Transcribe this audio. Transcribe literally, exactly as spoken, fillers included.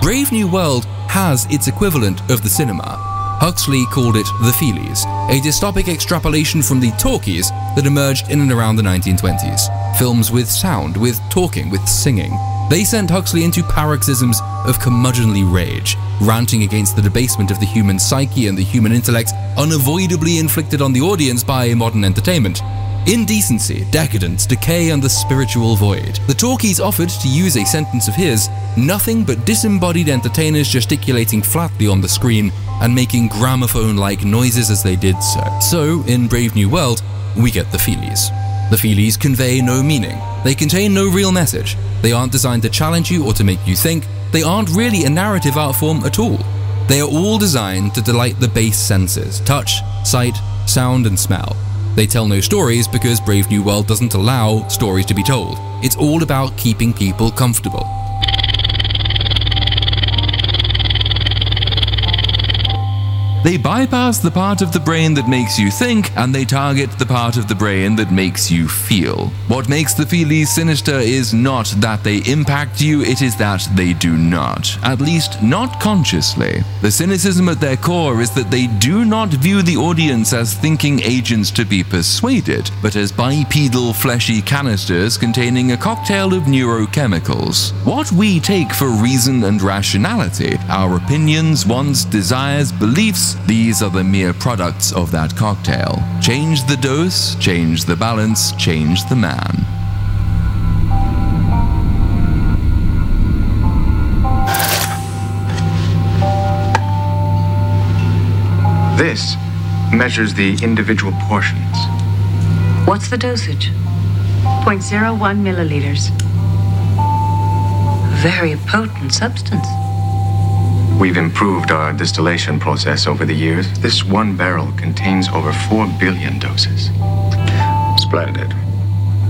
Brave New World has its equivalent of the cinema. Huxley called it The Feelies, a dystopic extrapolation from the talkies that emerged in and around the nineteen twenties. Films with sound, with talking, with singing. They sent Huxley into paroxysms of curmudgeonly rage, ranting against the debasement of the human psyche and the human intellect unavoidably inflicted on the audience by modern entertainment. Indecency, decadence, decay, and the spiritual void. The talkies offered, to use a sentence of his, nothing but disembodied entertainers gesticulating flatly on the screen and making gramophone-like noises as they did so. So, in Brave New World, we get the Feelies. The Feelies convey no meaning. They contain no real message. They aren't designed to challenge you or to make you think. They aren't really a narrative art form at all. They are all designed to delight the base senses: touch, sight, sound, and smell. They tell no stories because Brave New World doesn't allow stories to be told. It's all about keeping people comfortable. They bypass the part of the brain that makes you think, and they target the part of the brain that makes you feel. What makes the Feelies sinister is not that they impact you, it is that they do not. At least, not consciously. The cynicism at their core is that they do not view the audience as thinking agents to be persuaded, but as bipedal fleshy canisters containing a cocktail of neurochemicals. What we take for reason and rationality, our opinions, wants, desires, beliefs, these are the mere products of that cocktail. Change the dose, change the balance, change the man. This measures the individual portions. What's the dosage? zero point zero one milliliters. Very potent substance. We've improved our distillation process over the years. This one barrel contains over four billion doses. Splendid.